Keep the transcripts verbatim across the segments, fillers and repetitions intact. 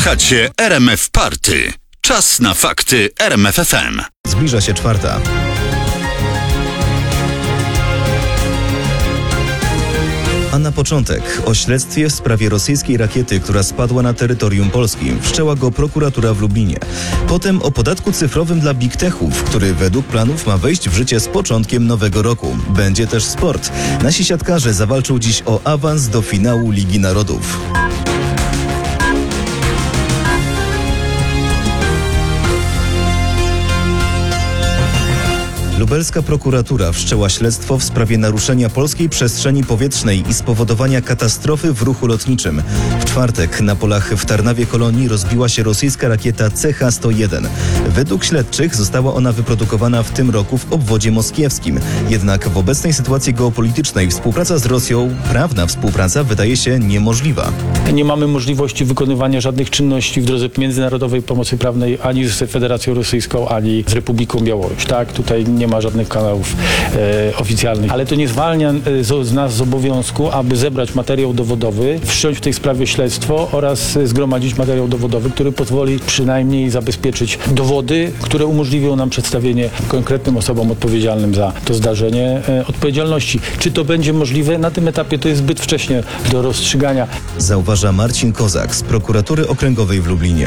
Słuchacie R M F Party. Czas na fakty R M F F M. Zbliża się czwarta. A na początek o śledztwie w sprawie rosyjskiej rakiety, która spadła na terytorium Polski. Wszczęła go prokuratura w Lublinie. Potem o podatku cyfrowym dla Big Techów, który według planów ma wejść w życie z początkiem nowego roku. Będzie też sport. Nasi siatkarze zawalczą dziś o awans do finału Ligi Narodów. Lubelska prokuratura wszczęła śledztwo w sprawie naruszenia polskiej przestrzeni powietrznej i spowodowania katastrofy w ruchu lotniczym. W czwartek na polach w Tarnawie Kolonii rozbiła się rosyjska rakieta C H sto jeden. Według śledczych została ona wyprodukowana w tym roku w obwodzie moskiewskim. Jednak w obecnej sytuacji geopolitycznej współpraca z Rosją, prawna współpraca, wydaje się niemożliwa. Nie mamy możliwości wykonywania żadnych czynności w drodze międzynarodowej pomocy prawnej ani z Federacją Rosyjską, ani z Republiką Białoruś. Tak, tutaj nie ma żadnych kanałów e, oficjalnych. Ale to nie zwalnia e, z, z nas z obowiązku, aby zebrać materiał dowodowy, wszcząć w tej sprawie śledztwo oraz e, zgromadzić materiał dowodowy, który pozwoli przynajmniej zabezpieczyć dowody, które umożliwią nam przedstawienie konkretnym osobom odpowiedzialnym za to zdarzenie e, odpowiedzialności. Czy to będzie możliwe? Na tym etapie to jest zbyt wcześnie do rozstrzygania. Zauważa Marcin Kozak z prokuratury okręgowej w Lublinie.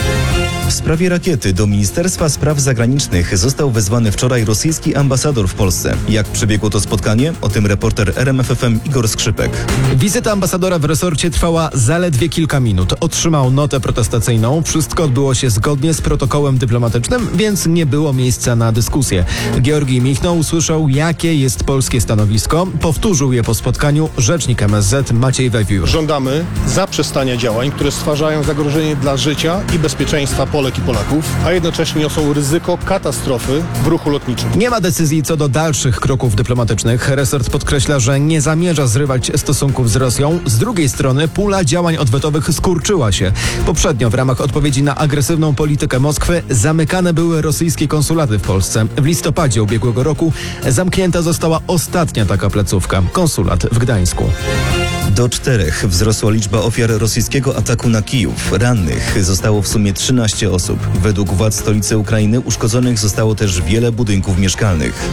W sprawie rakiety do Ministerstwa Spraw Zagranicznych został wezwany wczoraj rosyjski ambasador w Polsce. Jak przebiegło to spotkanie? O tym reporter R M F F M Igor Skrzypek. Wizyta ambasadora w resorcie trwała zaledwie kilka minut. Otrzymał notę protestacyjną. Wszystko odbyło się zgodnie z protokołem dyplomatycznym, więc nie było miejsca na dyskusję. Georgij Michno usłyszał, jakie jest polskie stanowisko. Powtórzył je po spotkaniu rzecznik M S Z Maciej Wewiór. Żądamy zaprzestania działań, które stwarzają zagrożenie dla życia i bezpieczeństwa Polek i Polaków, a jednocześnie niosą ryzyko katastrofy w ruchu lotniczym. Nie ma decyzji co do dalszych kroków dyplomatycznych. Resort podkreśla, że nie zamierza zrywać stosunków z Rosją. Z drugiej strony pula działań odwetowych skurczyła się. Poprzednio w ramach odpowiedzi na agresywną politykę Moskwy zamykane były rosyjskie konsulaty w Polsce. W listopadzie ubiegłego roku zamknięta została ostatnia taka placówka, konsulat w Gdańsku. Do czterech wzrosła liczba ofiar rosyjskiego ataku na Kijów. Rannych zostało w sumie trzynaście osób. Według władz stolicy Ukrainy uszkodzonych zostało też wiele budynków mieszkalnych.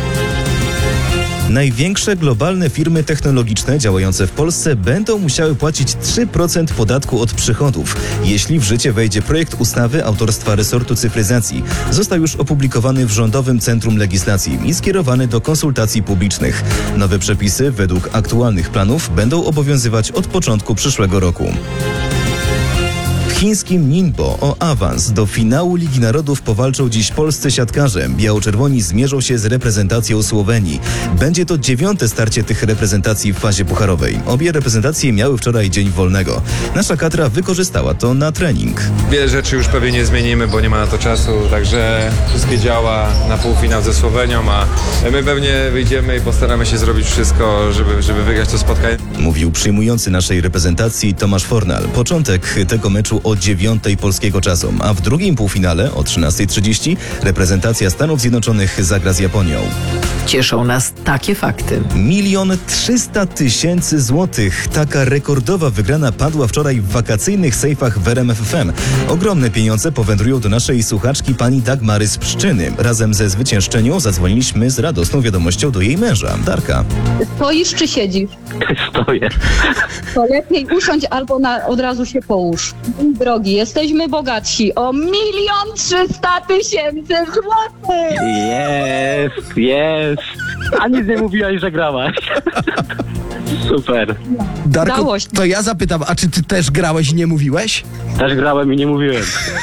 Największe globalne firmy technologiczne działające w Polsce będą musiały płacić trzy procent podatku od przychodów, jeśli w życie wejdzie projekt ustawy autorstwa resortu cyfryzacji. Został już opublikowany w Rządowym Centrum Legislacji i skierowany do konsultacji publicznych. Nowe przepisy według aktualnych planów będą obowiązywać od początku przyszłego roku. W chińskim Ningbo o awans do finału Ligi Narodów powalczą dziś polscy siatkarze. Biało-czerwoni zmierzą się z reprezentacją Słowenii. Będzie to dziewiąte starcie tych reprezentacji w fazie pucharowej. Obie reprezentacje miały wczoraj dzień wolnego. Nasza kadra wykorzystała to na trening. Wiele rzeczy już pewnie nie zmienimy, bo nie ma na to czasu, także wszystkie działa na półfinał ze Słowenią, a my pewnie wyjdziemy i postaramy się zrobić wszystko, żeby, żeby wygrać to spotkanie. Mówił przyjmujący naszej reprezentacji Tomasz Fornal. Początek tego meczu o dziewiątej polskiego czasu, a w drugim półfinale o trzynastej trzydzieści reprezentacja Stanów Zjednoczonych zagra z Japonią. Cieszą nas takie fakty. Milion trzysta tysięcy złotych. Taka rekordowa wygrana padła wczoraj w wakacyjnych sejfach w R M F F M. Ogromne pieniądze powędrują do naszej słuchaczki pani Dagmary z Pszczyny. Razem ze zwyciężczynią zadzwoniliśmy z radosną wiadomością do jej męża, Darka. Stoisz czy siedzisz? Stoję. To lepiej usiądź albo na, od razu się połóż. Drogi, jesteśmy bogatsi o milion trzysta tysięcy złotych! Jest, jest. A nic nie mówiłaś, że grałaś. Super. Darku, to ja zapytam, a czy ty też grałeś i nie mówiłeś? Też grałem i nie mówiłem.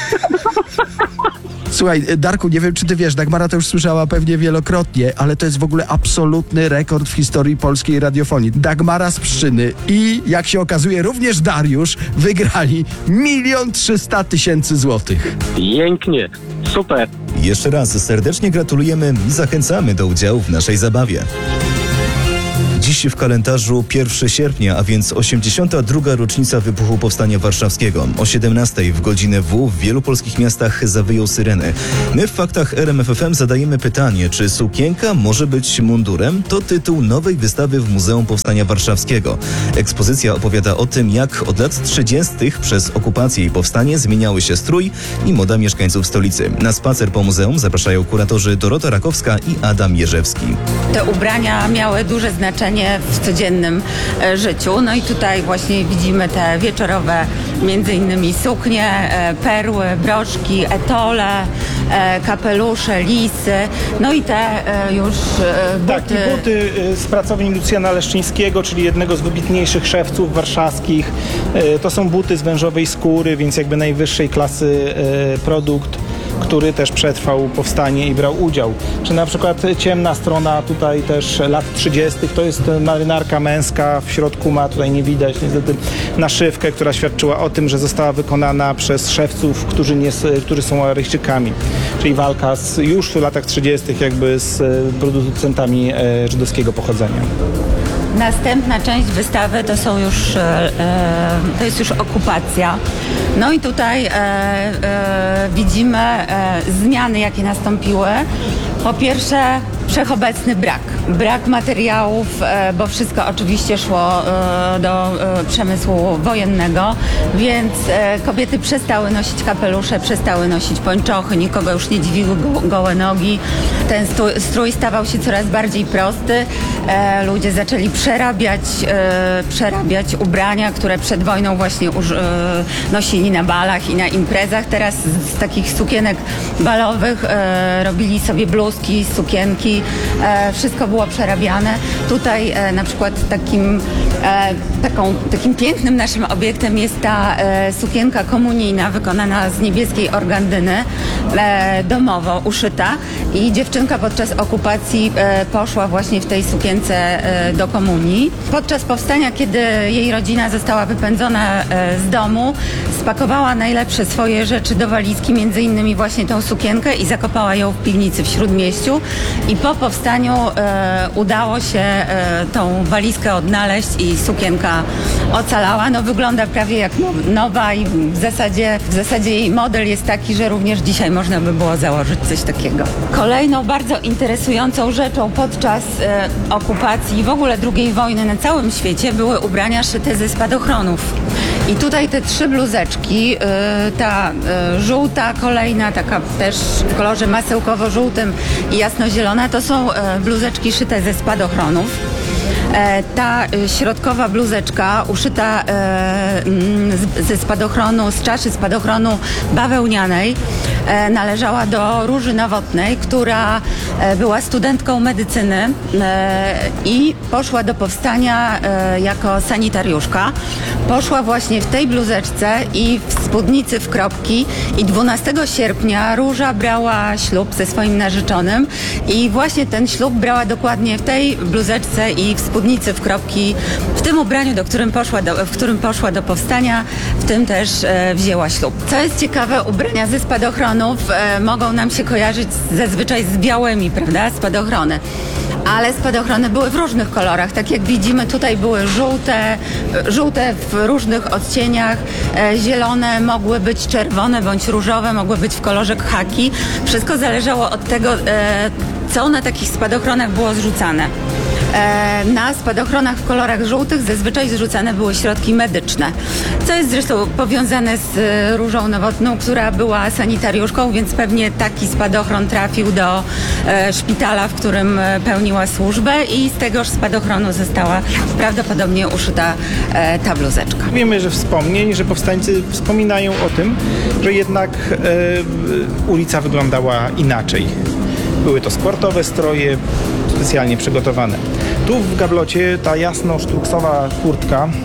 Słuchaj, Darku, nie wiem, czy ty wiesz, Dagmara to już słyszała pewnie wielokrotnie, ale to jest w ogóle absolutny rekord w historii polskiej radiofonii. Dagmara z Pszczyny i, jak się okazuje, również Dariusz wygrali milion trzysta tysięcy złotych. Pięknie. Super. Jeszcze raz serdecznie gratulujemy i zachęcamy do udziału w naszej zabawie. Dziś w kalendarzu pierwszego sierpnia, a więc osiemdziesiąta druga rocznica wybuchu Powstania Warszawskiego. O siedemnastej w godzinę W w wielu polskich miastach zawyją syreny. My w Faktach R M F F M zadajemy pytanie, czy sukienka może być mundurem? To tytuł nowej wystawy w Muzeum Powstania Warszawskiego. Ekspozycja opowiada o tym, jak od lat trzydziestych przez okupację i powstanie zmieniały się strój i moda mieszkańców stolicy. Na spacer po muzeum zapraszają kuratorzy Dorota Rakowska i Adam Jerzewski. Te ubrania miały duże znaczenie w codziennym e, życiu. No i tutaj właśnie widzimy te wieczorowe między innymi suknie, e, perły, broszki, etole, e, kapelusze, lisy, no i te e, już e, buty. Tak, i buty e, z pracowni Lucjana Leszczyńskiego, czyli jednego z wybitniejszych szewców warszawskich. E, to są buty z wężowej skóry, więc jakby najwyższej klasy e, produkt, który też przetrwał powstanie i brał udział. Czy na przykład ciemna strona tutaj też lat trzydziestych, to jest marynarka męska, w środku ma, tutaj nie widać niestety, naszywkę, która świadczyła o tym, że została wykonana przez szewców, którzy, nie, którzy są aryjczykami. Czyli walka z, już w latach trzydziestych jakby z producentami e, żydowskiego pochodzenia. Następna część wystawy to są już, e, to jest już okupacja. No i tutaj e, e, widzimy e, zmiany, jakie nastąpiły. Po pierwsze, wszechobecny brak. Brak materiałów, e, bo wszystko oczywiście szło e, do e, przemysłu wojennego, więc e, kobiety przestały nosić kapelusze, przestały nosić pończochy, nikogo już nie dziwiły go, gołe nogi. Ten strój, strój stawał się coraz bardziej prosty. E, ludzie zaczęli przerabiać, e, przerabiać ubrania, które przed wojną właśnie uż, e, nosili na balach i na imprezach. Teraz z, z takich sukienek balowych e, robili sobie bluzki, sukienki. E, wszystko było przerabiane. Tutaj e, na przykład takim, e, taką, takim pięknym naszym obiektem jest ta e, sukienka komunijna wykonana z niebieskiej organdyny, e, domowo uszyta i dziewczynka podczas okupacji e, poszła właśnie w tej sukience e, do komunii. Podczas powstania, kiedy jej rodzina została wypędzona e, z domu, spakowała najlepsze swoje rzeczy do walizki, między innymi właśnie tą sukienkę i zakopała ją w piwnicy w Śródmieściu. I po powstaniu e, udało się e, tą walizkę odnaleźć i sukienka ocalała. No wygląda prawie jak nowa i w zasadzie, w zasadzie jej model jest taki, że również dzisiaj można by było założyć coś takiego. Kolejną bardzo interesującą rzeczą podczas e, okupacji i w ogóle drugiej wojny na całym świecie były ubrania szyte ze spadochronów. I tutaj te trzy bluzeczki, e, ta e, żółta, kolejna taka też w kolorze masełkowo-żółtym i jasnozielona, to są e, bluzeczki szyte ze spadochronów. E, ta e, środkowa bluzeczka uszyta e, z, ze spadochronu, z czaszy spadochronu bawełnianej e, należała do Róży Nowotnej, która e, była studentką medycyny e, i poszła do powstania e, jako sanitariuszka. Poszła właśnie w tej bluzeczce i w spódnicy w kropki i dwunastego sierpnia Róża brała ślub ze swoim narzeczonym i właśnie ten ślub brała dokładnie w tej bluzeczce i w spódnicy w kropki, w tym ubraniu, do którym poszła do, w którym poszła do powstania, w tym też e, wzięła ślub. Co jest ciekawe, ubrania ze spadochronów e, mogą nam się kojarzyć zazwyczaj z białymi, prawda, spadochrony. Ale spadochrony były w różnych kolorach. Tak jak widzimy, tutaj były żółte, żółte w różnych odcieniach, e, zielone, mogły być czerwone bądź różowe, mogły być w kolorze khaki. Wszystko zależało od tego, e, co na takich spadochronach było zrzucane. E, na spadochronach w kolorach żółtych zazwyczaj zrzucane były środki medyczne, co jest zresztą powiązane z e, Różą Nowotną, która była sanitariuszką, więc pewnie taki spadochron trafił do e, szpitala, w którym e, pełniła służbę i z tegoż spadochronu została prawdopodobnie uszyta e, ta bluzeczka. Wiemy, że wspomnień, że powstańcy wspominają o tym, że jednak e, ulica wyglądała inaczej. Były to sportowe stroje, specjalnie przygotowane. Tu w gablocie ta jasno-sztruksowa kurtka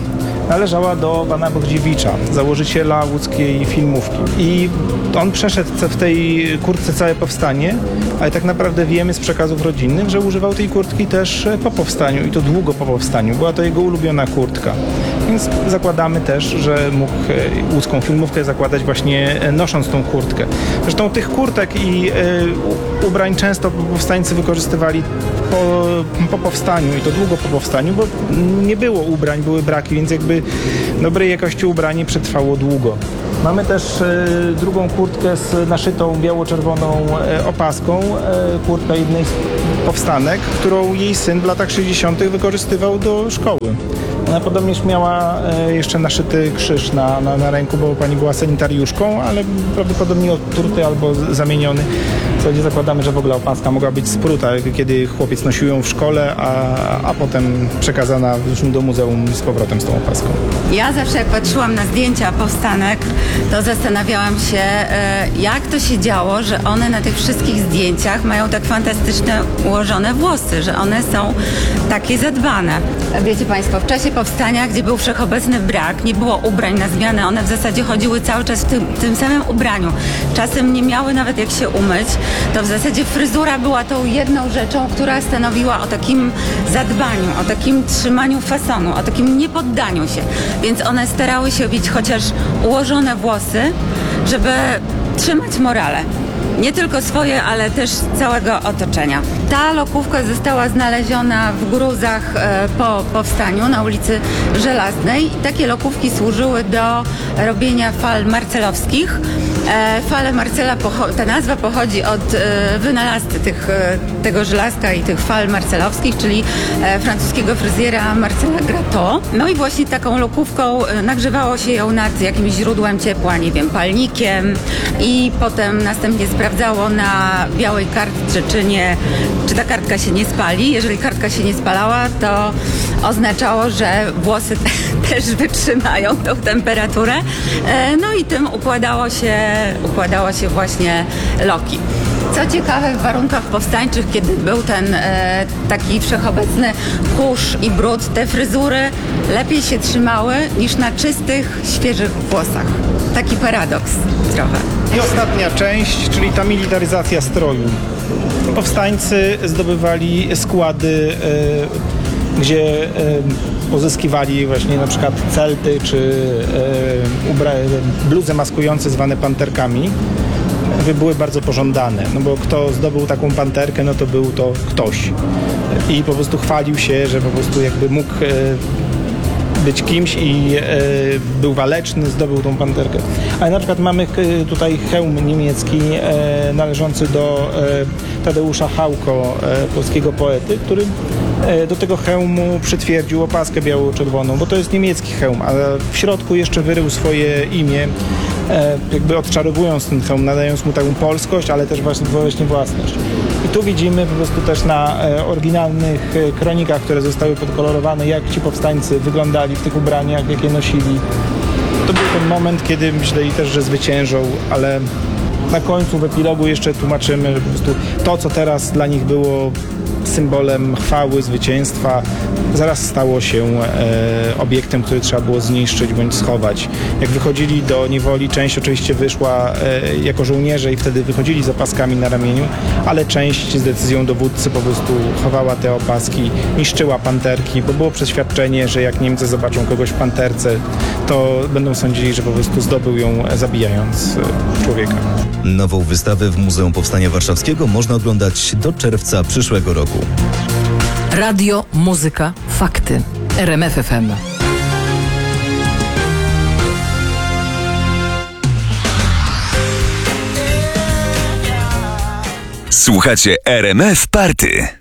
należała do pana Bogdziewicza, założyciela łódzkiej filmówki. I on przeszedł w tej kurtce całe powstanie, ale tak naprawdę wiemy z przekazów rodzinnych, że używał tej kurtki też po powstaniu i to długo po powstaniu. Była to jego ulubiona kurtka. Więc zakładamy też, że mógł łódzką filmówkę zakładać właśnie nosząc tą kurtkę. Zresztą tych kurtek i y, ubrań często powstańcy wykorzystywali po, po powstaniu i to długo po powstaniu, bo nie było ubrań, były braki, więc jakby dobrej jakości ubranie przetrwało długo. Mamy też y, drugą kurtkę z naszytą biało-czerwoną y, opaską, y, kurtka jednej z powstanek, którą jej syn w latach sześćdziesiątych wykorzystywał do szkoły. Ona podobnież miała e, jeszcze naszyty krzyż na, na, na ręku, bo pani była sanitariuszką, ale prawdopodobnie odtruty albo zamieniony. W zasadzie zakładamy, że w ogóle opaska mogła być spruta, kiedy chłopiec nosił ją w szkole, a, a potem przekazana już do muzeum z powrotem z tą opaską. Ja zawsze jak patrzyłam na zdjęcia powstanek, to zastanawiałam się, e, jak to się działo, że one na tych wszystkich zdjęciach mają tak fantastycznie ułożone włosy, że one są takie zadbane. Wiecie Państwo, w czasie powstania, gdzie był wszechobecny brak, nie było ubrań na zmianę, one w zasadzie chodziły cały czas w tym, tym samym ubraniu. Czasem nie miały nawet jak się umyć, to w zasadzie fryzura była tą jedną rzeczą, która stanowiła o takim zadbaniu, o takim trzymaniu fasonu, o takim niepoddaniu się. Więc one starały się mieć chociaż ułożone włosy, żeby trzymać morale. Nie tylko swoje, ale też całego otoczenia. Ta lokówka została znaleziona w gruzach e, po powstaniu na ulicy Żelaznej i takie lokówki służyły do robienia fal marcelowskich. E, fale Marcela, ta nazwa pochodzi od e, wynalazcy tych, e, tego żelazka i tych fal marcelowskich, czyli e, francuskiego fryzjera Marcela Gratot. No i właśnie taką lokówką e, nagrzewało się ją nad jakimś źródłem ciepła, nie wiem, palnikiem i potem następnie sprawdzało na białej kartce, czy nie, czy ta kartka się nie spali. Jeżeli kartka się nie spalała, to oznaczało, że włosy też wytrzymają tą temperaturę. E, no i tym układało się, układało się właśnie loki. Co ciekawe, w warunkach powstańczych, kiedy był ten e, taki wszechobecny kurz i brud, te fryzury lepiej się trzymały niż na czystych, świeżych włosach. Taki paradoks trochę. I ostatnia część, czyli ta militaryzacja stroju. Powstańcy zdobywali składy, e, gdzie e, pozyskiwali właśnie na przykład celty czy e, ubra- bluzy maskujące zwane panterkami. Były bardzo pożądane, no bo kto zdobył taką panterkę, no to był to ktoś. I po prostu chwalił się, że po prostu jakby mógł e, być kimś i e, był waleczny, zdobył tą panterkę. Ale na przykład mamy e, tutaj hełm niemiecki e, należący do e, Tadeusza Hauko, e, polskiego poety, który e, do tego hełmu przytwierdził opaskę biało-czerwoną, bo to jest niemiecki hełm, a w środku jeszcze wyrył swoje imię, e, jakby odczarowując ten hełm, nadając mu taką polskość, ale też właśnie, właśnie własność. I tu widzimy po prostu też na e, oryginalnych e, kronikach, które zostały podkolorowane, jak ci powstańcy wyglądali w tych ubraniach, jakie nosili. To był ten moment, kiedy myśleli też, że zwyciężą, ale na końcu w epilogu jeszcze tłumaczymy, że po prostu to, co teraz dla nich było symbolem chwały, zwycięstwa, zaraz stało się e, obiektem, który trzeba było zniszczyć bądź schować. Jak wychodzili do niewoli, część oczywiście wyszła e, jako żołnierze i wtedy wychodzili z opaskami na ramieniu, ale część z decyzją dowódcy po prostu chowała te opaski, niszczyła panterki, bo było przeświadczenie, że jak Niemcy zobaczą kogoś w panterce, to będą sądzili, że po prostu zdobył ją zabijając e, człowieka. Nową wystawę w Muzeum Powstania Warszawskiego można oglądać do czerwca przyszłego roku. Radio, muzyka, fakty. R M F F M. Słuchacie R M F Party.